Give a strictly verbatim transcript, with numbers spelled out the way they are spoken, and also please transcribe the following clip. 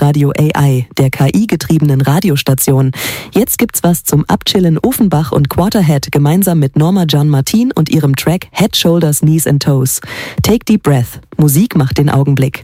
Hitradio A I, der K I-getriebenen Radiostation. Jetzt gibt's was zum Abchillen Offenbach und Quarterhead gemeinsam mit Norma Jean Martin und ihrem Track Head, Shoulders, Knees and Toes. Take Deep Breath. Musik macht den Augenblick.